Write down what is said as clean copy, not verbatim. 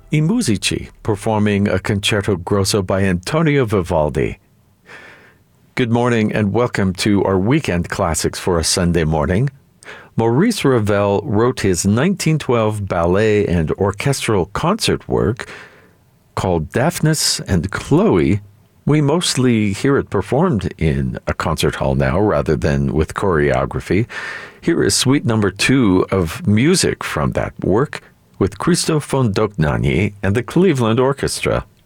I Musici, performing a concerto grosso by Antonio Vivaldi. Good morning and welcome to our weekend classics for a Sunday morning. Maurice Ravel wrote his 1912 ballet and orchestral concert work called Daphnis and Chloe. We mostly hear it performed in a concert hall now rather than with choreography. Here is suite number 2 of music from that work with Christophe von Dohnanyi and the Cleveland Orchestra.